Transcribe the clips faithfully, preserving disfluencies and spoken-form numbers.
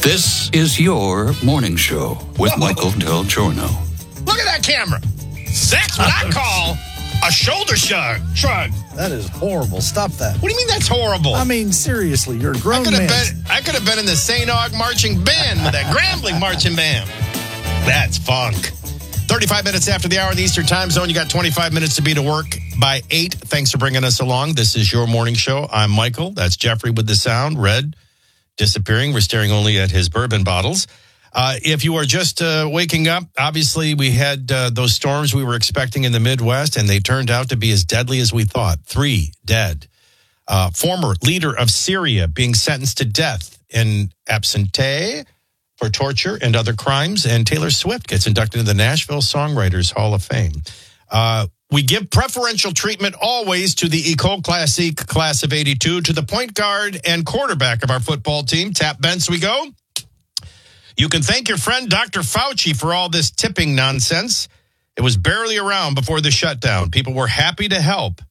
This is your morning show with Whoa. Michael Del Giorno. Look at that camera. That's what I call a shoulder shrug. Shrug. That is horrible. Stop that. What do you mean that's horrible? I mean, seriously, you're a grown I could have man. been. I could have been in the Saint Aug marching band with that Grambling marching band. That's funk. thirty-five minutes after the hour in the Eastern Time Zone. You got twenty-five minutes to be to work by eight. Thanks for bringing us along. This is your morning show. I'm Michael. That's Jeffrey with the sound. Red disappearing. We're staring only at his bourbon bottles. Uh, if you are just uh, waking up, obviously we had uh, those storms we were expecting in the Midwest, and they turned out to be as deadly as we thought. Three dead. Uh, former leader of Syria being sentenced to death in absentia for torture and other crimes. And Taylor Swift gets inducted into the Nashville Songwriters Hall of Fame. Uh, we give preferential treatment always to the Ecole Classique class of eighty-two, to the point guard and quarterback of our football team. Tap Bents we go. You can thank your friend Doctor Fauci for all this tipping nonsense. It was barely around before the shutdown. People were happy to help.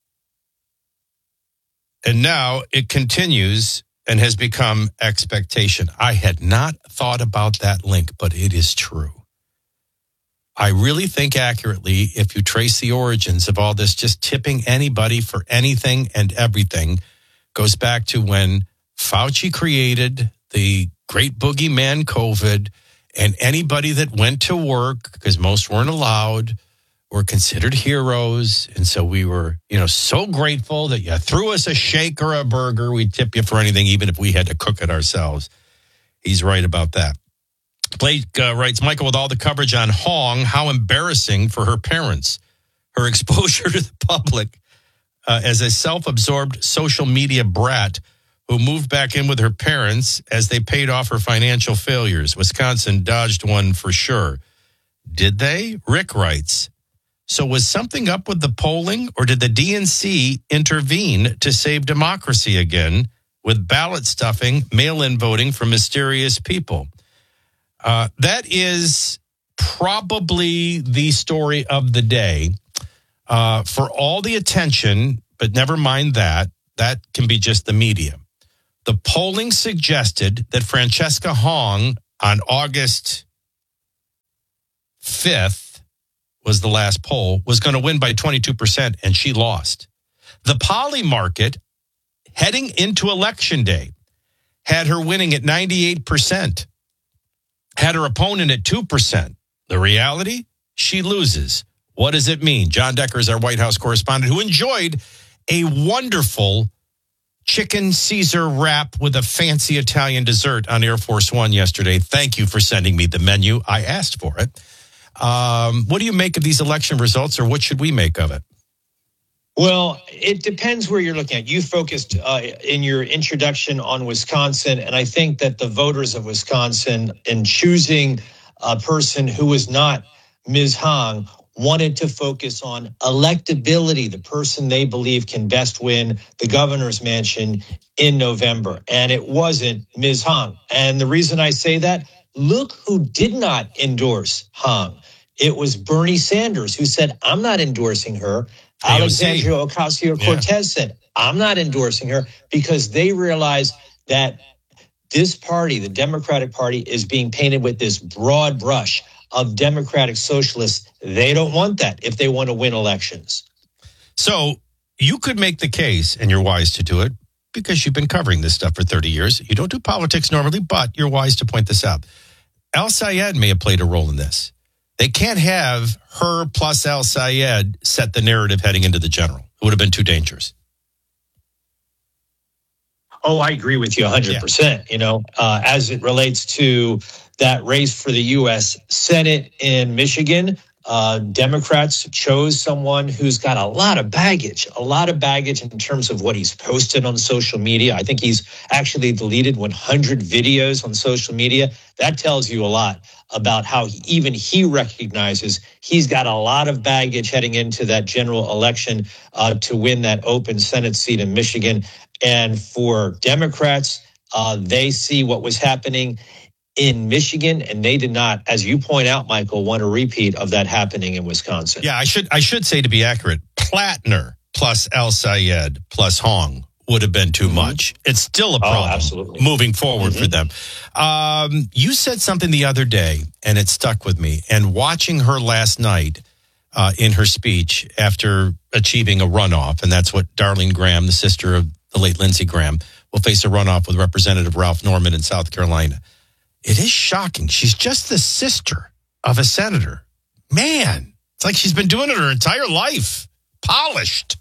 And now it continues and has become expectation. I had not thought about that link, but it is true. I really think accurately, if you trace the origins of all this, just tipping anybody for anything and everything goes back to when Fauci created the great boogeyman COVID, and anybody that went to work, because most weren't allowed, were considered heroes. And so we were, you know, so grateful that you threw us a shake or a burger. We'd tip you for anything, even if we had to cook it ourselves. He's right about that. Blake uh, writes, Michael, with all the coverage on Hong, how embarrassing for her parents. Her exposure to the public uh, as a self-absorbed social media brat who moved back in with her parents as they paid off her financial failures. Wisconsin dodged one for sure. Did they? Rick writes, so was something up with the polling, or did the D N C intervene to save democracy again with ballot stuffing, mail-in voting from mysterious people? Uh, that is probably the story of the day. Uh, for all the attention, but never mind that, that can be just the media. The polling suggested that Francesca Hong on August fifth was the last poll, was going to win by twenty-two percent, and she lost. The Poly market, heading into Election Day, had her winning at ninety-eight percent, had her opponent at two percent. The reality? She loses. What does it mean? John Decker is our White House correspondent who enjoyed a wonderful chicken Caesar wrap with a fancy Italian dessert on Air Force One yesterday. Thank you for sending me the menu. I asked for it. Um, what do you make of these election results, or what should we make of it? Well, it depends where you're looking at. You focused uh, in your introduction on Wisconsin, and I think that the voters of Wisconsin, in choosing a person who was not Miz Hong, wanted to focus on electability, the person they believe can best win the governor's mansion in November. And it wasn't Miz Hong. And the reason I say that, look who did not endorse Hong. It was Bernie Sanders, who said, I'm not endorsing her. Alexandria Ocasio-Cortez yeah. said, I'm not endorsing her, because they realize that this party, the Democratic Party, is being painted with this broad brush of Democratic socialists. They don't want that if they want to win elections. So you could make the case, and you're wise to do it, because you've been covering this stuff for thirty years. You don't do politics normally, but you're wise to point this out. El Sayed may have played a role in this. They can't have her plus El Sayed set the narrative heading into the general. It would have been too dangerous. Oh, I agree with you one hundred percent. Yeah. You know, uh, as it relates to that race for the U S Senate in Michigan, uh, Democrats chose someone who's got a lot of baggage, a lot of baggage in terms of what he's posted on social media. I think he's actually deleted one hundred videos on social media. That tells you a lot about how he, even he recognizes he's got a lot of baggage heading into that general election uh, to win that open Senate seat in Michigan. And for Democrats, uh, they see what was happening in Michigan, and they did not, as you point out, Michael, want a repeat of that happening in Wisconsin. Yeah, I should I should say, to be accurate, Plattner plus El Sayed plus Hong would have been too much. It's still a problem oh, absolutely. moving forward mm-hmm. for them. Um, you said something the other day, and it stuck with me. And watching her last night uh, in her speech after achieving a runoff, and that's what Darlene Graham, the sister of the late Lindsey Graham, will face a runoff with Representative Ralph Norman in South Carolina. It is shocking. She's just the sister of a senator. Man, it's like she's been doing it her entire life. Polished.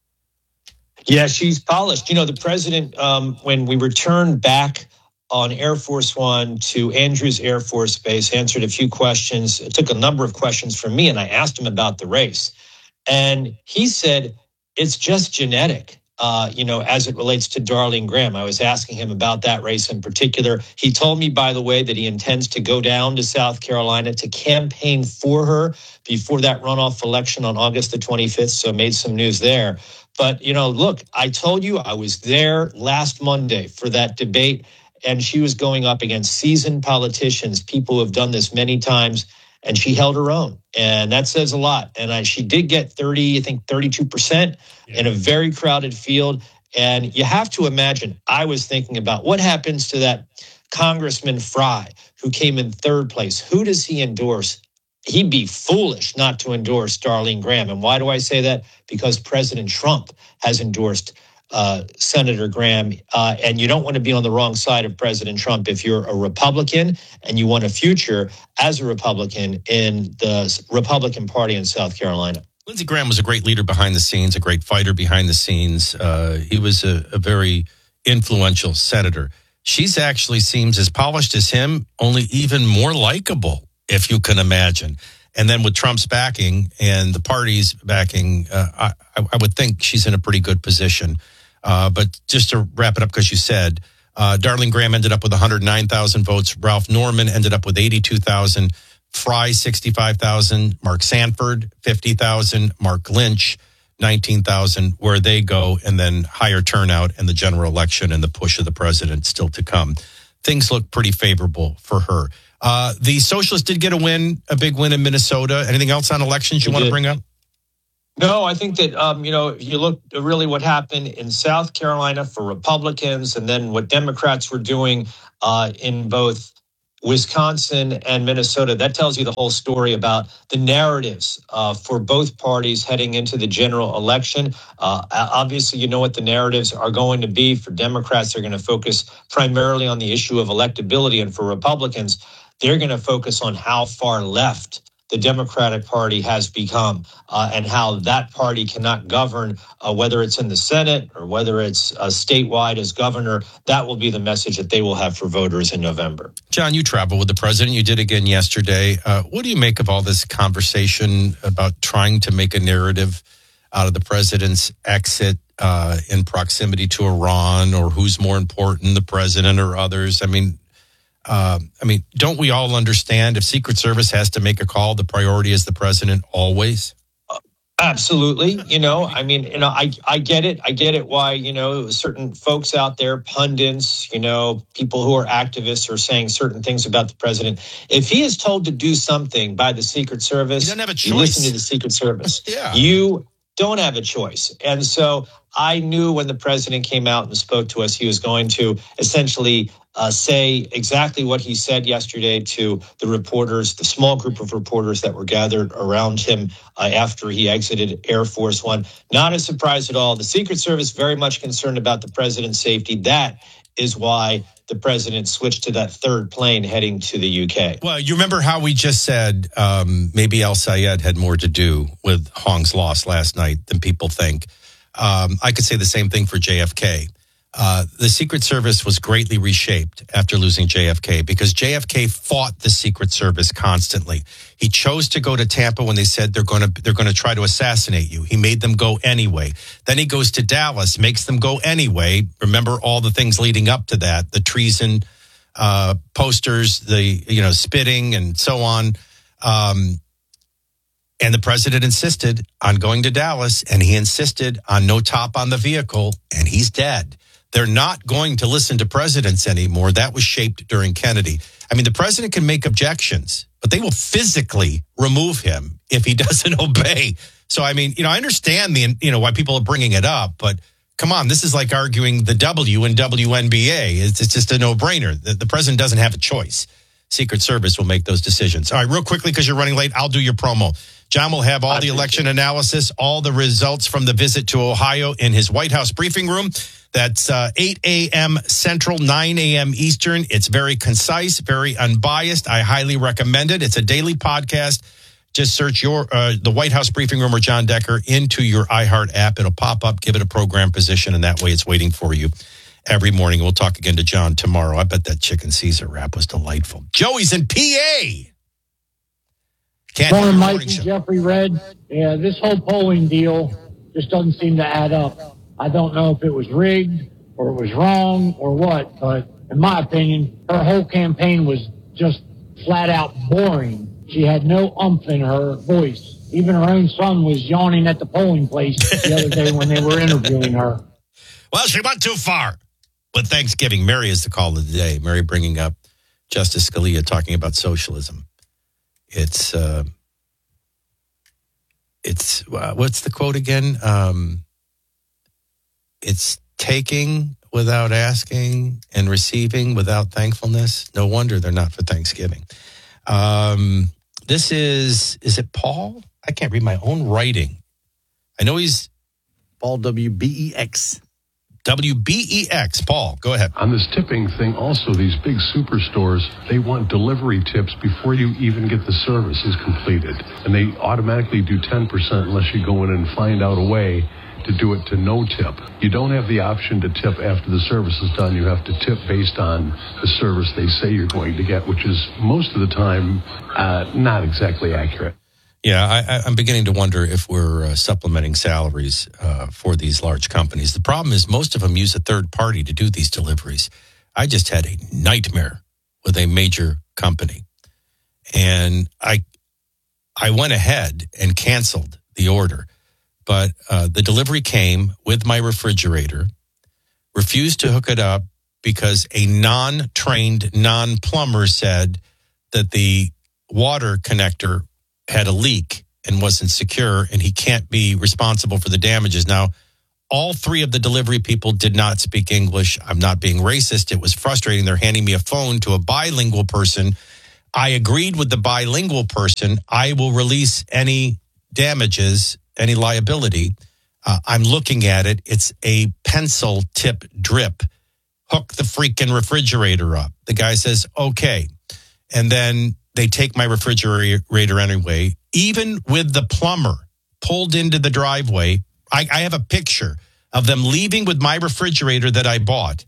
Yeah, she's polished. You know, the president, um, when we returned back on Air Force One to Andrews Air Force Base, answered a few questions. It took a number of questions from me, and I asked him about the race. And he said, it's just genetic, uh, you know, as it relates to Darlene Graham. I was asking him about that race in particular. He told me, by the way, that he intends to go down to South Carolina to campaign for her before that runoff election on August the twenty-fifth. So made some news there. But, you know, look, I told you I was there last Monday for that debate, and she was going up against seasoned politicians, people who have done this many times, and she held her own. And that says a lot. And I, she did get thirty, I think thirty-two percent yeah. in a very crowded field. And you have to imagine, I was thinking about what happens to that Congressman Fry, who came in third place. Who does he endorse? He'd be foolish not to endorse Darlene Graham. And why do I say that? Because President Trump has endorsed uh, Senator Graham. Uh, and you don't want to be on the wrong side of President Trump if you're a Republican and you want a future as a Republican in the Republican Party in South Carolina. Lindsey Graham was a great leader behind the scenes, a great fighter behind the scenes. Uh, he was a, a very influential senator. She's actually seems as polished as him, only even more likable, if you can imagine. And then with Trump's backing and the party's backing, uh, I, I would think she's in a pretty good position. Uh, but just to wrap it up, because you said, uh, Darlene Graham ended up with one hundred nine thousand votes. Ralph Norman ended up with eighty-two thousand. Fry, sixty-five thousand. Mark Sanford, fifty thousand. Mark Lynch, nineteen thousand. Where they go, and then higher turnout in the general election and the push of the president still to come. Things look pretty favorable for her. Uh, the Socialists did get a win, a big win in Minnesota. Anything else on elections you we want did. to bring up? No, I think that, um, you know, if you look at really what happened in South Carolina for Republicans and then what Democrats were doing uh, in both Wisconsin and Minnesota, that tells you the whole story about the narratives uh, for both parties heading into the general election. Uh, obviously, you know what the narratives are going to be. For Democrats, they're going to focus primarily on the issue of electability. And for Republicans, they're going to focus on how far left the Democratic Party has become uh, and how that party cannot govern, uh, whether it's in the Senate or whether it's uh, statewide as governor. That will be the message that they will have for voters in November. John, you travel with the president. You did again yesterday. Uh, what do you make of all this conversation about trying to make a narrative out of the president's exit uh, in proximity to Iran, or who's more important, the president or others? I mean, Uh, I mean, don't we all understand if Secret Service has to make a call, the priority is the president always? Uh, absolutely. You know, I mean, you know, I, I get it. I get it why, you know, certain folks out there, pundits, you know, people who are activists are saying certain things about the president. If he is told to do something by the Secret Service, he doesn't have a choice. You listen to the Secret Service. Yeah. You don't have a choice. And so I knew when the president came out and spoke to us, he was going to essentially uh, say exactly what he said yesterday to the reporters, the small group of reporters that were gathered around him uh, after he exited Air Force One. Not a surprise at all. The Secret Service very much concerned about the president's safety. That is why the president switched to that third plane heading to the U K. Well, you remember how we just said um, maybe El Sayed had more to do with Hong's loss last night than people think. Um, I could say the same thing for J F K. Uh, the Secret Service was greatly reshaped after losing J F K because J F K fought the Secret Service constantly. He chose to go to Tampa when they said they're going to they're going to try to assassinate you. He made them go anyway. Then he goes to Dallas, makes them go anyway. Remember all the things leading up to that, the treason uh, posters, the you know spitting and so on. Um, and the president insisted on going to Dallas, and he insisted on no top on the vehicle, and he's dead. They're not going to listen to presidents anymore. That was shaped during Kennedy. I mean, the president can make objections, but they will physically remove him if he doesn't obey. So, I mean, you know, I understand the, you know, why people are bringing it up, but come on, this is like arguing the W in W N B A. It's, it's just a no-brainer. The, the president doesn't have a choice. Secret Service will make those decisions. All right, real quickly, because you're running late, I'll do your promo. John will have all the election analysis, all the results from the visit to Ohio in his White House briefing room. That's uh, eight a.m. Central, nine a.m. Eastern. It's very concise, very unbiased. I highly recommend it. It's a daily podcast. Just search your uh, the White House briefing room or John Decker into your iHeart app. It'll pop up, give it a program position, and that way it's waiting for you every morning. We'll talk again to John tomorrow. I bet that chicken Caesar wrap was delightful. Joey's in P A. Can't Morning, Mike and Jeffrey Red. Yeah, this whole polling deal just doesn't seem to add up. I don't know if it was rigged or it was wrong or what, but in my opinion, her whole campaign was just flat out boring. She had no umph in her voice. Even her own son was yawning at the polling place the other day when they were interviewing her. Well, she went too far. But Thanksgiving, Mary is the call of the day. Mary bringing up Justice Scalia talking about socialism. It's, uh, it's uh, what's the quote again? Um, it's taking without asking and receiving without thankfulness. No wonder they're not for Thanksgiving. Um, this is, is it Paul? I can't read my own writing. I know he's Paul W B E X. W B E X. Paul, go ahead. On this tipping thing, also, these big superstores, they want delivery tips before you even get the services completed. And they automatically do ten percent unless you go in and find out a way to do it to no tip. You don't have the option to tip after the service is done. You have to tip based on the service they say you're going to get, which is most of the time uh, not exactly accurate. Yeah, I, I'm beginning to wonder if we're uh, supplementing salaries uh, for these large companies. The problem is most of them use a third party to do these deliveries. I just had a nightmare with a major company. And I I went ahead and canceled the order. But uh, the delivery came with my refrigerator, refused to hook it up because a non-trained, non-plumber said that the water connector had a leak and wasn't secure, and he can't be responsible for the damages. Now, all three of the delivery people did not speak English. I'm not being racist. It was frustrating. They're handing me a phone to a bilingual person. I agreed with the bilingual person. I will release any damages, any liability. Uh, I'm looking at it. It's a pencil tip drip. Hook the freaking refrigerator up. The guy says, okay. And then they take my refrigerator anyway. Even with the plumber pulled into the driveway, I, I have a picture of them leaving with my refrigerator that I bought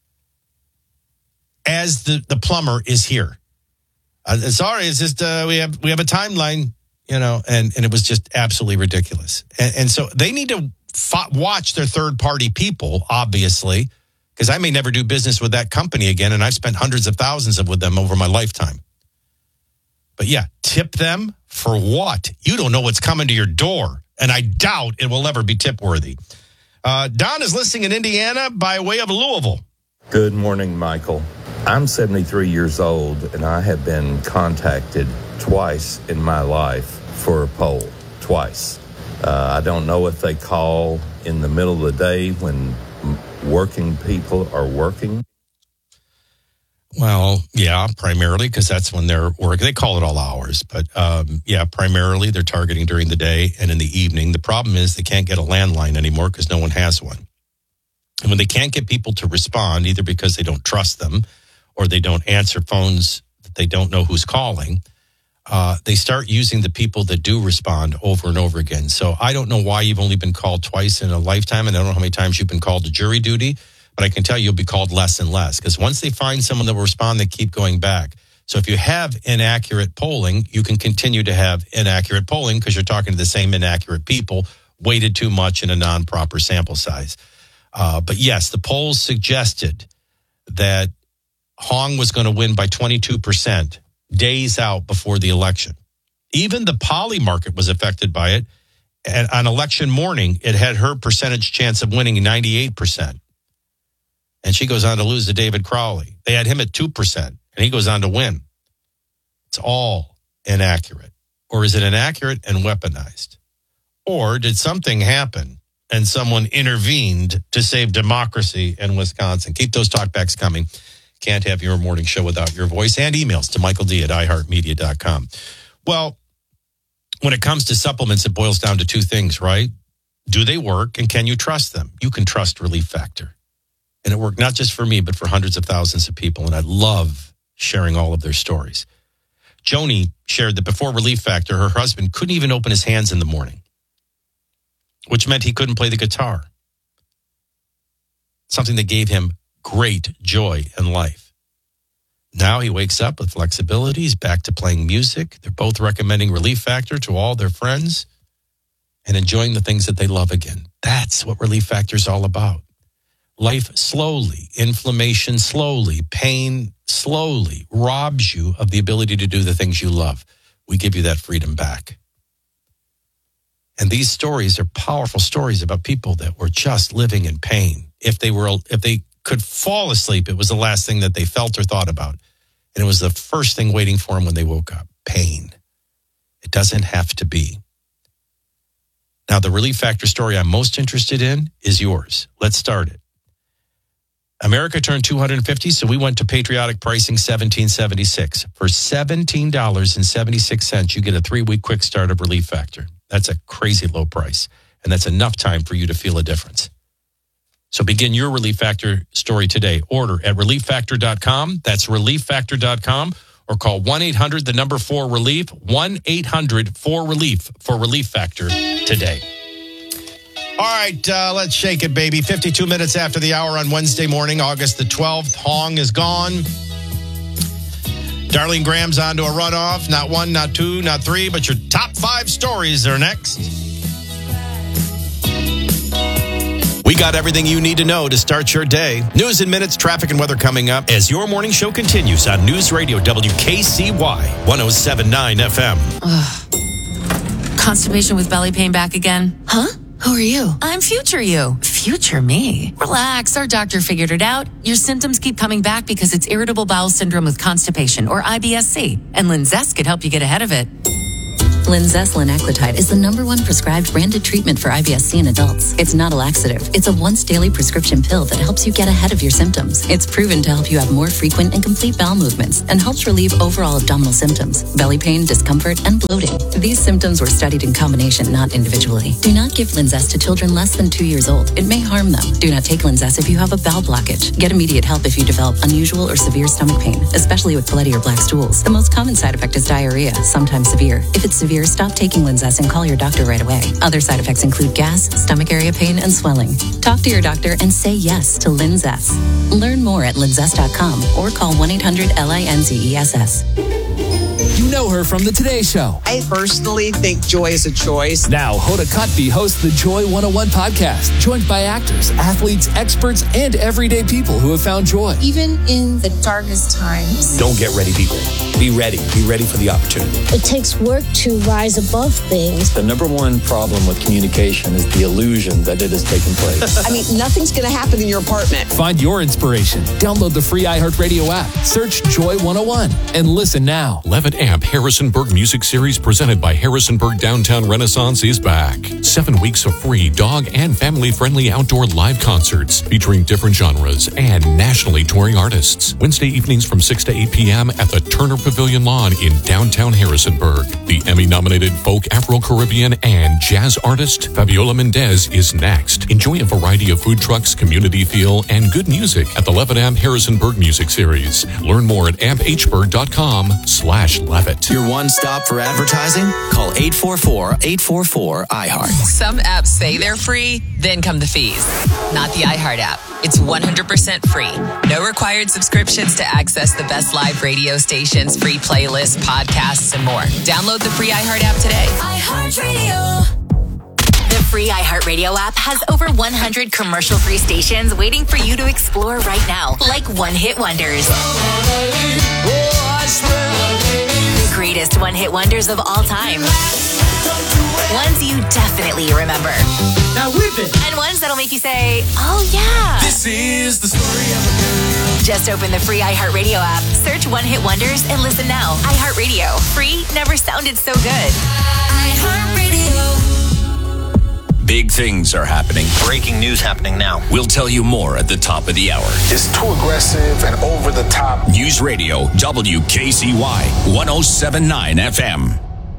as the, the plumber is here. Uh, sorry, it's just uh, we have we have a timeline, you know, and, and it was just absolutely ridiculous. And, and so they need to fo- watch their third-party people, obviously, because I may never do business with that company again, and I've spent hundreds of thousands of with them over my lifetime. But yeah, tip them for what? You don't know what's coming to your door, and I doubt it will ever be tip-worthy. Uh, Don is listening in Indiana by way of Louisville. Good morning, Michael. I'm seventy-three years old, and I have been contacted twice in my life for a poll. Twice. Uh, I don't know if they call in the middle of the day when working people are working. Well, yeah, primarily because that's when they're working. They call it all hours, but um, yeah, primarily they're targeting during the day and in the evening. The problem is they can't get a landline anymore because no one has one. And when they can't get people to respond, either because they don't trust them or they don't answer phones that they don't know who's calling, uh, they start using the people that do respond over and over again. So I don't know why you've only been called twice in a lifetime, and I don't know how many times you've been called to jury duty. But I can tell you you'll be called less and less because once they find someone that will respond, they keep going back. So if you have inaccurate polling, you can continue to have inaccurate polling because you're talking to the same inaccurate people, weighted too much in a non-proper sample size. Uh, but yes, the polls suggested that Hong was going to win by twenty-two percent days out before the election. Even the poly market was affected by it. And on election morning, it had her percentage chance of winning ninety-eight percent. And she goes on to lose to David Crowley. They had him at two percent, and he goes on to win. It's all inaccurate. Or is it inaccurate and weaponized? Or did something happen and someone intervened to save democracy in Wisconsin. Keep those talkbacks coming. Can't have your morning show without your voice, and emails to Michael D at i heart media dot com. Well, when it comes to supplements, it boils down to two things, right? Do they work, and can you trust them? You can trust Relief Factor. And it worked not just for me, but for hundreds of thousands of people. And I love sharing all of their stories. Joni shared that before Relief Factor, her husband couldn't even open his hands in the morning, which meant he couldn't play the guitar. Something that gave him great joy in life. Now he wakes up with flexibility. He's back to playing music. They're both recommending Relief Factor to all their friends and enjoying the things that they love again. That's what Relief Factor is all about. Life slowly, inflammation slowly, pain slowly robs you of the ability to do the things you love. We give you that freedom back. And these stories are powerful stories about people that were just living in pain. If they were, if they could fall asleep, it was the last thing that they felt or thought about. And it was the first thing waiting for them when they woke up. Pain. It doesn't have to be. Now, the Relief Factor story I'm most interested in is yours. Let's start it. America turned two hundred fifty, so we went to patriotic pricing seventeen seventy-six. For seventeen dollars and seventy-six cents, you get a three-week quick start of Relief Factor. That's a crazy low price, and that's enough time for you to feel a difference. So begin your Relief Factor story today. Order at relief factor dot com. That's relief factor dot com. Or call one eight hundred, the number four relief, one eight hundred four relief for Relief Factor today. All right, uh, let's shake it, baby. fifty-two minutes after the hour on Wednesday morning, August the twelfth. Hong is gone. Darlene Graham's on to a runoff. Not one, not two, not three, but your top five stories are next. We got everything you need to know to start your day. News in minutes, traffic, and weather coming up as your morning show continues on News Radio W K C Y one oh seven point nine F M. Ugh. Constipation with belly pain back again? Huh? Who are you? I'm future you. Future me? Relax, our doctor figured it out. Your symptoms keep coming back because it's irritable bowel syndrome with constipation, or I B S C. And Linzess could help you get ahead of it. Linzess linaclotide is the number one prescribed branded treatment for I B S C in adults. It's not a laxative. It's a once daily prescription pill that helps you get ahead of your symptoms. It's proven to help you have more frequent and complete bowel movements and helps relieve overall abdominal symptoms, belly pain, discomfort, and bloating. These symptoms were studied in combination, not individually. Do not give Linzess to children less than two years old. It may harm them. Do not take Linzess if you have a bowel blockage. Get immediate help if you develop unusual or severe stomach pain, especially with bloody or black stools. The most common side effect is diarrhea, sometimes severe. If it's severe, stop taking Linzess and call your doctor right away. Other side effects include gas, stomach area pain, and swelling. Talk to your doctor and say yes to Linzess. Learn more at linzess dot com or call one eight hundred L I N Z E S S. You know her from The Today Show. I personally think joy is a choice. Now, Hoda Kotb hosts the Joy one oh one podcast, joined by actors, athletes, experts, and everyday people who have found joy. Even in the darkest times. Don't get ready, people. Be ready. Be ready for the opportunity. It takes work to rise above things. The number one problem with communication is the illusion that it is taking place. I mean, nothing's going to happen in your apartment. Find your inspiration. Download the free iHeartRadio app. Search Joy one oh one and listen now. Levitt Amp Harrisonburg Music Series presented by Harrisonburg Downtown Renaissance is back. Seven weeks of free dog and family-friendly outdoor live concerts featuring different genres and nationally touring artists. Wednesday evenings from six to eight p.m. at the Turner Pavilion Lawn in downtown Harrisonburg. The Emmy-nominated folk Afro-Caribbean and jazz artist Fabiola Mendez is next. Enjoy a variety of food trucks, community feel, and good music at the Levitt Amp Harrisonburg Music Series. Learn more at amp h burg dot com slash Levitt. Your one stop for advertising? Call eight four four, eight four four, I heart. Some apps say they're free, then come the fees. Not the iHeart app. It's one hundred percent free. No required subscriptions to access the best live radio stations, free playlists, podcasts, and more. Download the free iHeart app today. iHeartRadio. The free iHeartRadio app has over one hundred commercial-free stations waiting for you to explore right now, like one-hit wonders. The greatest one-hit wonders of all time. Ones you definitely remember. Now whip it. And ones that'll make you say, oh yeah. This is the story of a girl. Just open the free iHeartRadio app, search One Hit Wonders, and listen now. iHeartRadio. Free never sounded so good. iHeartRadio. Big things are happening. Breaking news happening now. We'll tell you more at the top of the hour. It's too aggressive and over the top. News Radio W K C Y one oh seven point nine F M.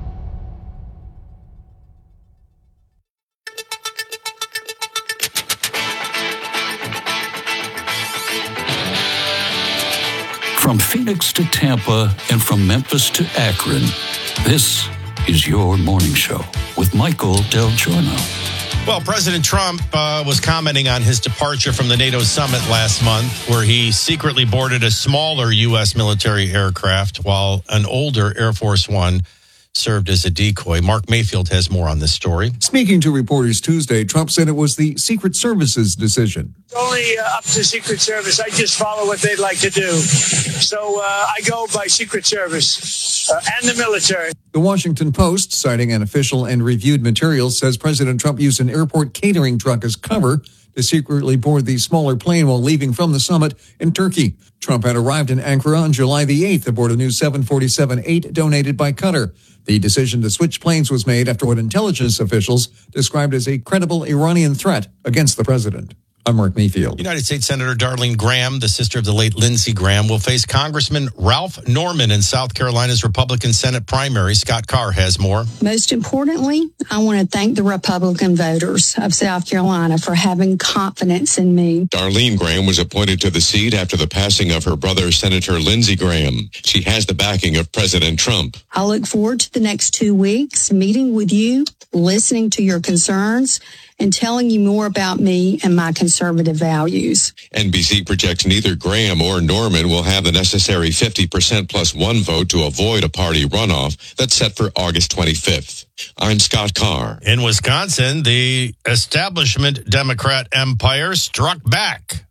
From Phoenix to Tampa and from Memphis to Akron, this is your morning show with Michael Del Giorno. Well, President Trump uh, was commenting on his departure from the NATO summit last month, where he secretly boarded a smaller U S military aircraft while an older Air Force One served as a decoy. Mark Mayfield has more on this story. Speaking to reporters Tuesday, Trump said it was the Secret Service's decision. It's only uh, up to Secret Service. I just follow what they'd like to do. So uh, I go by Secret Service uh, and the military. The Washington Post, citing an official and reviewed material, says President Trump used an airport catering truck as cover to secretly board the smaller plane while leaving from the summit in Turkey. Trump had arrived in Ankara on July the eighth aboard a new seven forty-seven eight donated by Qatar. The decision to switch planes was made after what intelligence officials described as a credible Iranian threat against the president. I'm Mark Mayfield. United States Senator Darlene Graham, the sister of the late Lindsey Graham, will face Congressman Ralph Norman in South Carolina's Republican Senate primary. Scott Carr has more. Most importantly, I want to thank the Republican voters of South Carolina for having confidence in me. Darlene Graham was appointed to the seat after the passing of her brother, Senator Lindsey Graham. She has the backing of President Trump. I look forward to the next two weeks, meeting with you, listening to your concerns, and telling you more about me and my conservative values. N B C projects neither Graham or Norman will have the necessary fifty percent plus one vote to avoid a party runoff that's set for August twenty-fifth. I'm Scott Carr. In Wisconsin, the establishment Democrat empire struck back.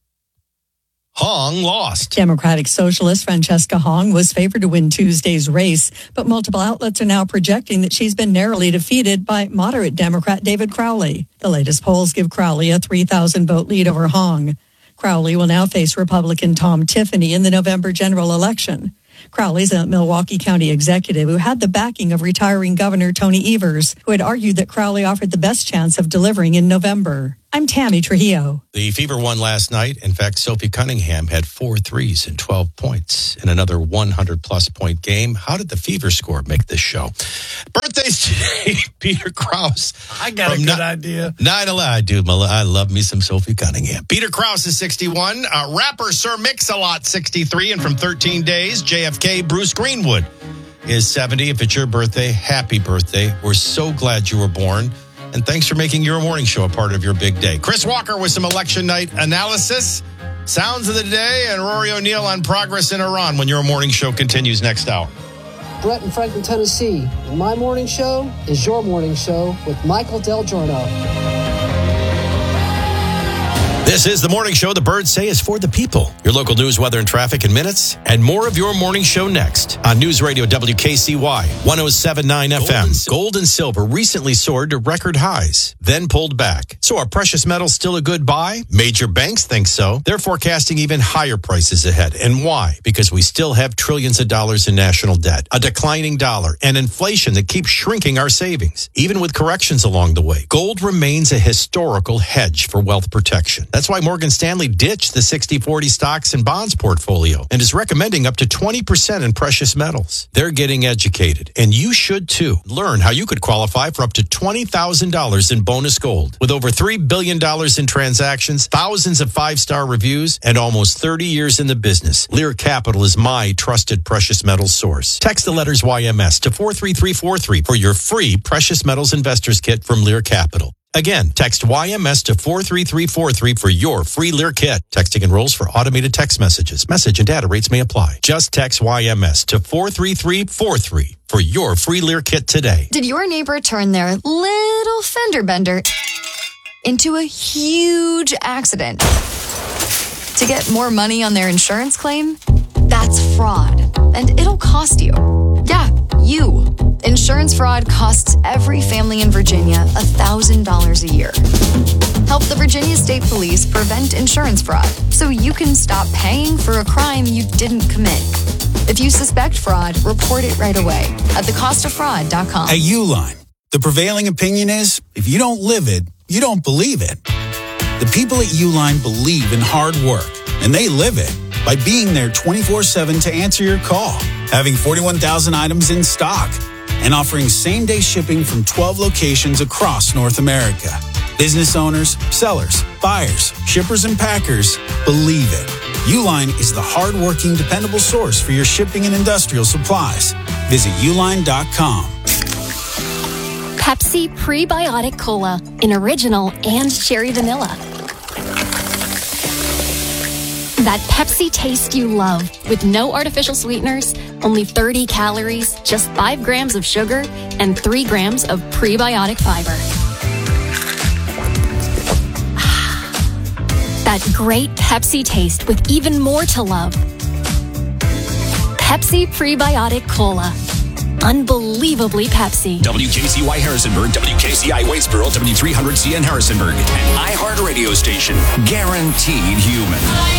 Hong lost. Democratic Socialist Francesca Hong was favored to win Tuesday's race, but multiple outlets are now projecting that she's been narrowly defeated by moderate Democrat David Crowley. The latest polls give Crowley a three thousand vote lead over Hong. Crowley will now face Republican Tom Tiffany in the November general election. Crowley's a Milwaukee County executive who had the backing of retiring Governor Tony Evers, who had argued that Crowley offered the best chance of delivering in November. I'm Tammy Trujillo. The Fever won last night. In fact, Sophie Cunningham had four threes and twelve points in another one hundred plus point game. How did the Fever score make this show? Birthdays today, Peter Krause. I got a good ni- idea. nine eleven. I do. I love me some Sophie Cunningham. Peter Krause is sixty-one. Uh, rapper Sir Mix-a-Lot, sixty-three. And from thirteen days, J F K, Bruce Greenwood is seventy. If it's your birthday, happy birthday. We're so glad you were born. And thanks for making your morning show a part of your big day. Chris Walker with some election night analysis, sounds of the day, and Rory O'Neill on progress in Iran when your morning show continues next hour. Brett in Franklin, Tennessee. And my morning show is your morning show with Michael Del Giorno. This is the morning show the birds say is for the people. Your local news, weather, and traffic in minutes. And more of your morning show next on News Radio W K C Y one oh seven point nine F M. Gold and, Gold and silver recently soared to record highs, then pulled back. So are precious metals still a good buy? Major banks think so. They're forecasting even higher prices ahead. And why? Because we still have trillions of dollars in national debt, a declining dollar, and inflation that keeps shrinking our savings. Even with corrections along the way, gold remains a historical hedge for wealth protection. That's why Morgan Stanley ditched the sixty forty stocks and bonds portfolio and is recommending up to twenty percent in precious metals. They're getting educated, and you should too. Learn how you could qualify for up to twenty thousand dollars in bonus gold. With over three billion dollars in transactions, thousands of five-star reviews, and almost thirty years in the business, Lear Capital is my trusted precious metals source. Text the letters Y M S to four three three four three for your free Precious Metals Investors Kit from Lear Capital. Again, text Y M S to four three three four three for your free Lear kit. Texting enrolls for automated text messages. Message and data rates may apply. Just text Y M S to four three three four three for your free Lear kit today. Did your neighbor turn their little fender bender into a huge accident to get more money on their insurance claim? That's fraud, and it'll cost you. Yeah, you. Insurance fraud costs every family in Virginia one thousand dollars a year. Help the Virginia State Police prevent insurance fraud so you can stop paying for a crime you didn't commit. If you suspect fraud, report it right away at the cost of fraud dot com. At Uline, the prevailing opinion is if you don't live it, you don't believe it. The people at Uline believe in hard work, and they live it by being there twenty-four seven to answer your call, having forty-one thousand items in stock, and offering same-day shipping from twelve locations across North America. Business owners, sellers, buyers, shippers, and packers believe it. Uline is the hard-working, dependable source for your shipping and industrial supplies. Visit uline dot com. Pepsi Prebiotic Cola in original and cherry vanilla. That Pepsi taste you love with no artificial sweeteners, only thirty calories, just five grams of sugar, and three grams of prebiotic fiber. That great Pepsi taste with even more to love. Pepsi Prebiotic Cola. Unbelievably Pepsi. W K C Y Harrisonburg, W K C I Waitsboro, W three hundred C N Harrisonburg, and iHeart Radio Station. Guaranteed human.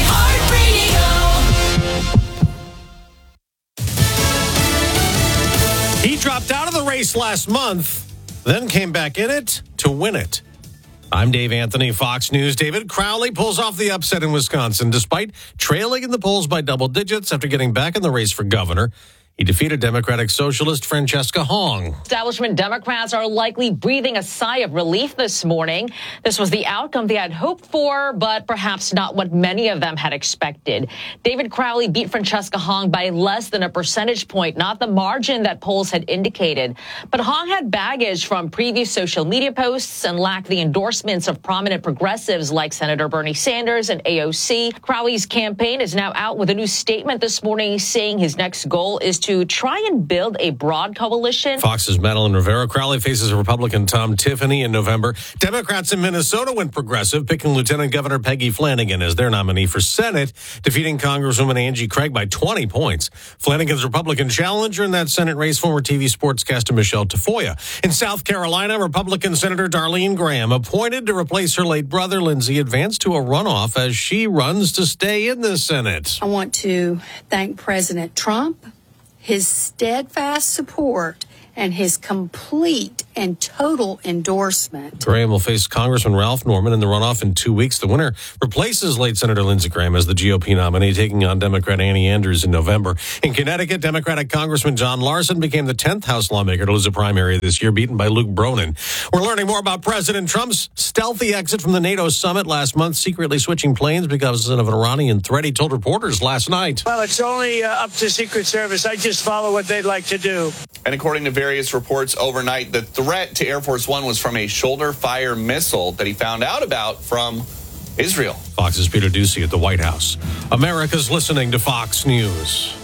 He dropped out of the race last month, then came back in it to win it. I'm Dave Anthony, Fox News. David Crowley pulls off the upset in Wisconsin despite trailing in the polls by double digits after getting back in the race for governor. He defeated Democratic Socialist Francesca Hong. Establishment Democrats are likely breathing a sigh of relief this morning. This was the outcome they had hoped for, but perhaps not what many of them had expected. David Crowley beat Francesca Hong by less than a percentage point, not the margin that polls had indicated. But Hong had baggage from previous social media posts and lacked the endorsements of prominent progressives like Senator Bernie Sanders and A O C. Crowley's campaign is now out with a new statement this morning saying his next goal is to try and build a broad coalition. Fox's Madeline Rivera. Crowley faces Republican Tom Tiffany in November. Democrats in Minnesota went progressive, picking Lieutenant Governor Peggy Flanagan as their nominee for Senate, defeating Congresswoman Angie Craig by twenty points. Flanagan's Republican challenger in that Senate race, former T V sportscaster Michelle Tafoya. In South Carolina, Republican Senator Darlene Graham, appointed to replace her late brother Lindsey, advanced to a runoff as she runs to stay in the Senate. I want to thank President Trump, his steadfast support, and his complete and total endorsement. Graham will face Congressman Ralph Norman in the runoff in two weeks. The winner replaces late Senator Lindsey Graham as the G O P nominee, taking on Democrat Annie Andrews in November. In Connecticut, Democratic Congressman John Larson became the tenth House lawmaker to lose a primary this year, beaten by Luke Bronin. We're learning more about President Trump's stealthy exit from the NATO summit last month, secretly switching planes because of an Iranian threat. He told reporters last night. Well, it's only uh, up to Secret Service. I just follow what they'd like to do. And according to various reports overnight, the threat to Air Force One was from a shoulder-fire missile that he found out about from Israel. Fox's Peter Doocy at the White House. America's listening to Fox News.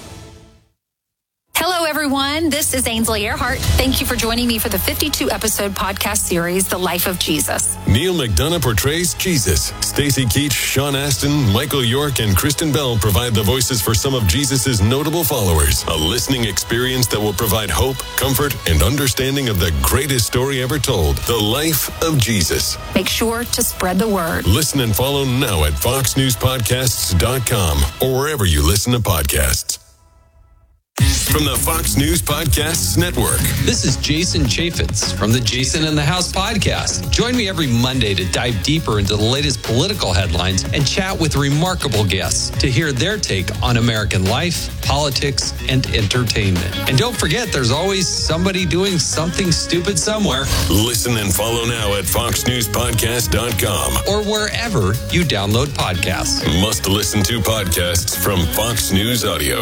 Hello, everyone. This is Ainsley Earhart. Thank you for joining me for the fifty-two episode podcast series, The Life of Jesus. Neil McDonough portrays Jesus. Stacey Keach, Sean Astin, Michael York, and Kristen Bell provide the voices for some of Jesus' notable followers. A listening experience that will provide hope, comfort, and understanding of the greatest story ever told, The Life of Jesus. Make sure to spread the word. Listen and follow now at fox news podcasts dot com or wherever you listen to podcasts. From the Fox News Podcasts Network. This is Jason Chaffetz from the Jason in the House podcast. Join me every Monday to dive deeper into the latest political headlines and chat with remarkable guests to hear their take on American life, politics, and entertainment. And don't forget, there's always somebody doing something stupid somewhere. Listen and follow now at fox news podcast dot com or wherever you download podcasts. Must listen to podcasts from Fox News Audio.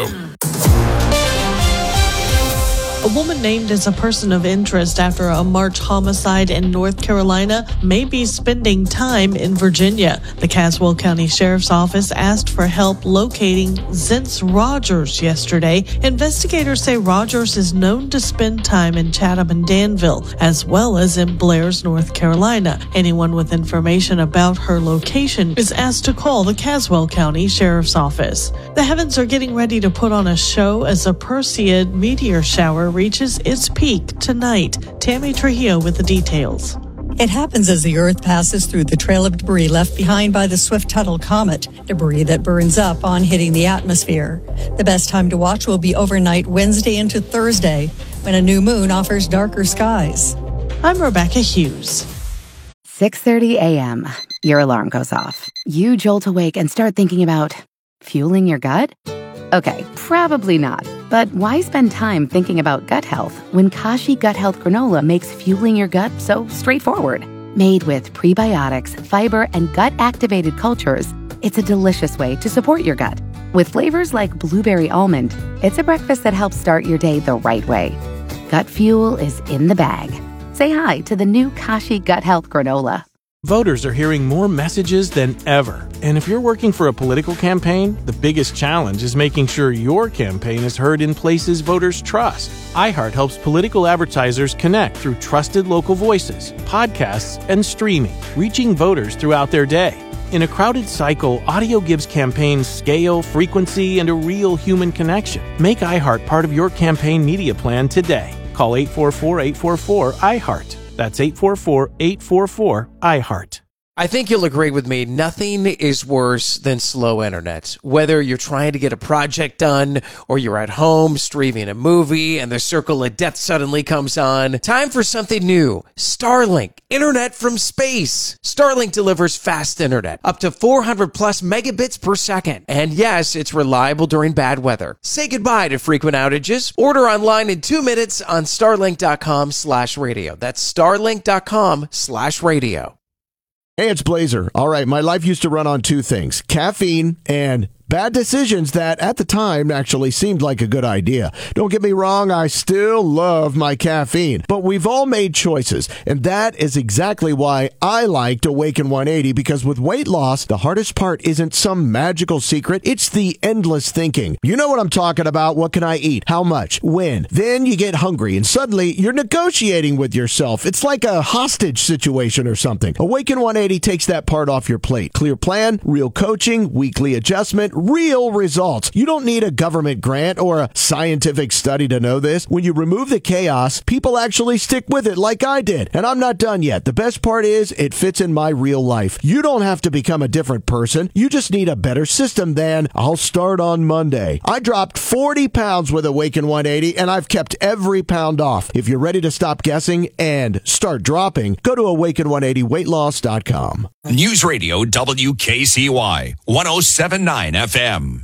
A woman named as a person of interest after a March homicide in North Carolina may be spending time in Virginia. The Caswell County Sheriff's Office asked for help locating Zentz Rogers yesterday. Investigators say Rogers is known to spend time in Chatham and Danville, as well as in Blair's, North Carolina. Anyone with information about her location is asked to call the Caswell County Sheriff's Office. The heavens are getting ready to put on a show as a Perseid meteor shower reaches its peak tonight. Tammy Trujillo with the details. It happens as the Earth passes through the trail of debris left behind by the Swift-Tuttle comet, debris that burns up on hitting the atmosphere. The best time to watch will be overnight Wednesday into Thursday, when a new moon offers darker skies. I'm Rebecca Hughes. six thirty a.m., your alarm goes off. You jolt awake and start thinking about fueling your gut? Okay, probably not. But why spend time thinking about gut health when Kashi Gut Health Granola makes fueling your gut so straightforward? Made with prebiotics, fiber, and gut-activated cultures, it's a delicious way to support your gut. With flavors like blueberry almond, it's a breakfast that helps start your day the right way. Gut fuel is in the bag. Say hi to the new Kashi Gut Health Granola. Voters are hearing more messages than ever. And if you're working for a political campaign, the biggest challenge is making sure your campaign is heard in places voters trust. iHeart helps political advertisers connect through trusted local voices, podcasts, and streaming, reaching voters throughout their day. In a crowded cycle, audio gives campaigns scale, frequency, and a real human connection. Make iHeart part of your campaign media plan today. Call eight four four, eight four four, iHeart. That's eight four four, eight four four, iHeart. I think you'll agree with me. Nothing is worse than slow internet. Whether you're trying to get a project done or you're at home streaming a movie and the circle of death suddenly comes on, time for something new. Starlink, internet from space. Starlink delivers fast internet, up to four hundred plus megabits per second. And yes, it's reliable during bad weather. Say goodbye to frequent outages. Order online in two minutes on starlink.com slash radio. That's starlink.com slash radio. Hey, it's Blazer. All right, my life used to run on two things, caffeine and bad decisions that at the time actually seemed like a good idea. Don't get me wrong, I still love my caffeine, but we've all made choices, and that is exactly why I liked Awaken one eighty, because with weight loss, the hardest part isn't some magical secret, it's the endless thinking. You know what I'm talking about. What can I eat? How much? When? Then you get hungry, and suddenly you're negotiating with yourself. It's like a hostage situation or something. Awaken one eighty takes that part off your plate. Clear plan, real coaching, weekly adjustment, real results. You don't need a government grant or a scientific study to know this. When you remove the chaos, people actually stick with it like I did. And I'm not done yet. The best part is it fits in my real life. You don't have to become a different person. You just need a better system than I'll start on Monday. I dropped forty pounds with Awaken one eighty, and I've kept every pound off. If you're ready to stop guessing and start dropping, go to awaken one eighty weight loss dot com. News Radio W K C Y one oh seven point nine F M.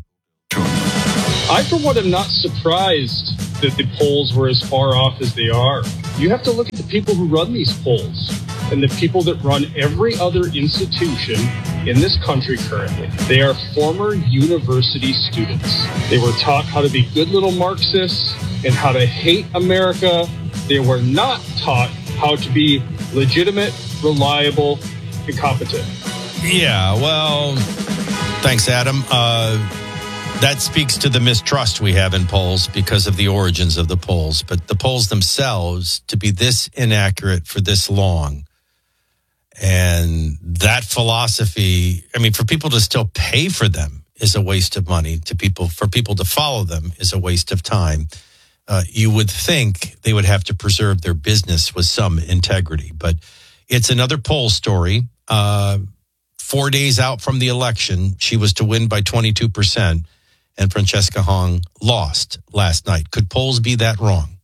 I, for one, am not surprised that the polls were as far off as they are. You have to look at the people who run these polls and the people that run every other institution in this country currently. They are former university students. They were taught how to be good little Marxists and how to hate America. They were not taught how to be legitimate, reliable, and competent. Yeah, well, thanks, Adam. Uh, that speaks to the mistrust we have in polls because of the origins of the polls. But the polls themselves, to be this inaccurate for this long, and that philosophy, I mean, for people to still pay for them is a waste of money. To people, for people to follow them is a waste of time. Uh, you would think they would have to preserve their business with some integrity. But it's another poll story. Uh, four days out from the election, she was to win by twenty-two percent, and Francesca Hong lost last night. Could polls be that wrong?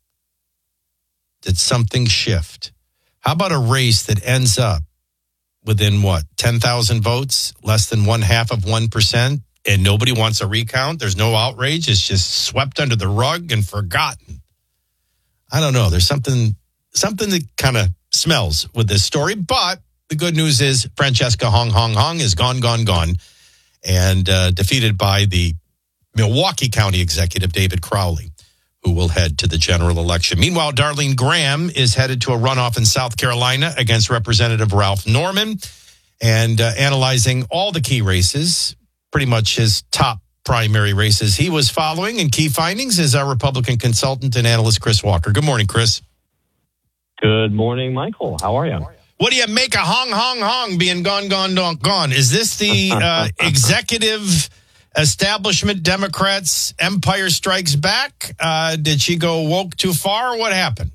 Did something shift? How about a race that ends up within, what, ten thousand votes, less than one half of one percent, and nobody wants a recount? There's no outrage. It's just swept under the rug and forgotten. I don't know. There's something, something that kind of smells with this story, but the good news is Francesca Hong Hong Hong is gone, gone, gone, and uh, defeated by the Milwaukee County Executive David Crowley, who will head to the general election. Meanwhile, Darlene Graham is headed to a runoff in South Carolina against Representative Ralph Norman, and uh, analyzing all the key races, pretty much his top primary races he was following. And key findings is our Republican consultant and analyst, Chris Walker. Good morning, Chris. Good morning, Michael. How are you? What do you make of Hong Hong Hong being gone, gone, gone, gone? Is this the uh, executive establishment Democrats' Empire Strikes Back? Uh, did she go woke too far? What happened?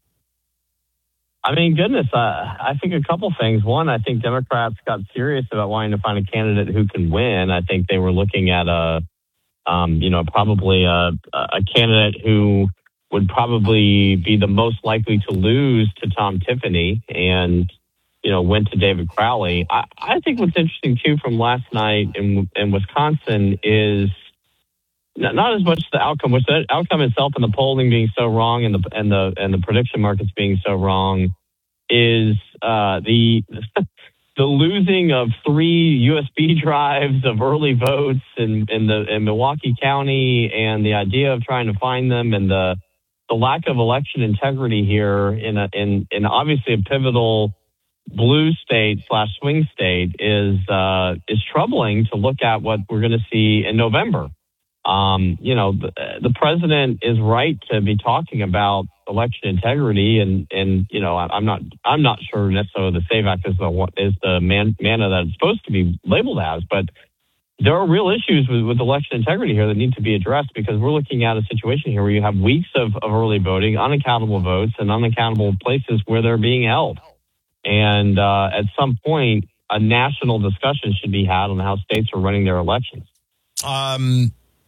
I mean, goodness, uh, I think a couple things. One, I think Democrats got serious about wanting to find a candidate who can win. I think they were looking at a, um, you know, probably a, a candidate who would probably be the most likely to lose to Tom Tiffany. And, you know, went to David Crowley. I, I think what's interesting, too, from last night in, in Wisconsin is not, not as much the outcome, which the outcome itself and the polling being so wrong and the and the and the prediction markets being so wrong is uh, the the losing of three U S B drives of early votes in in the in Milwaukee County, and the idea of trying to find them, and the the lack of election integrity here in a in in obviously a pivotal blue state slash swing state is uh, is troubling to look at what we're going to see in November. Um, you know, the, the president is right to be talking about election integrity, and and you know, I'm not I'm not sure necessarily the SAVE Act is the is the man, manna that it's supposed to be labeled as, but there are real issues with, with election integrity here that need to be addressed, because we're looking at a situation here where you have weeks of, of early voting, unaccountable votes, and unaccountable places where they're being held. And uh, at some point, a national discussion should be had on how states are running their elections. Um,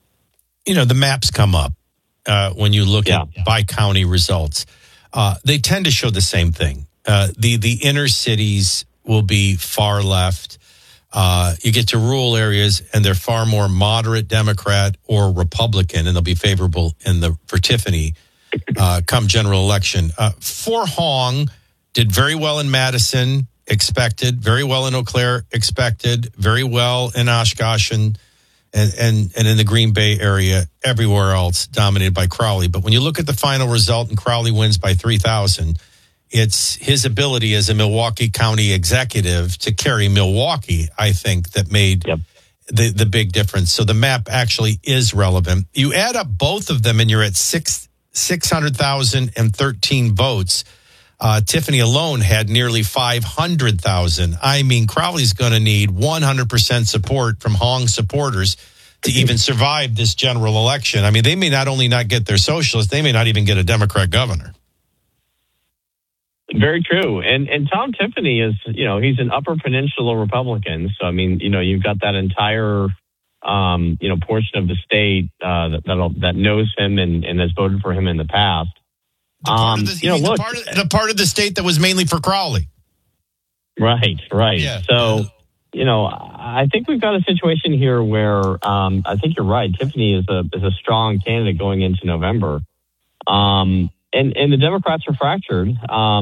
you know, the maps come up uh, when you look yeah. at by county results. Uh, they tend to show the same thing. Uh, the the inner cities will be far left. Uh, you get to rural areas, and they're far more moderate Democrat or Republican, and they'll be favorable in the for Tiffany uh, come general election. Uh, for Hong, did very well in Madison, expected. Very well in Eau Claire, expected. Very well in Oshkosh and, and, and, and in the Green Bay area. Everywhere else dominated by Crowley. But when you look at the final result and Crowley wins by three thousand, it's his ability as a Milwaukee County executive to carry Milwaukee, I think, that made yep. the, the big difference. So the map actually is relevant. You add up both of them and you're at six, six hundred thousand and thirteen votes. Uh, Tiffany alone had nearly five hundred thousand. I mean, Crowley's going to need one hundred percent support from Hong supporters to even survive this general election. I mean, they may not only not get their socialist, they may not even get a Democrat governor. Very true. And and Tom Tiffany is, you know, he's an Upper Peninsula Republican. So, I mean, you know, you've got that entire, um, you know, portion of the state uh, that that'll, that knows him and, and has voted for him in the past. The part, um, of the, you know, the, look, part of, the part of the state that was mainly for Crowley. Right, right. Yeah. So, you know, I think we've got a situation here where um, I think you're right. Tiffany is a is a strong candidate going into November. Um, and, and the Democrats are fractured. Um,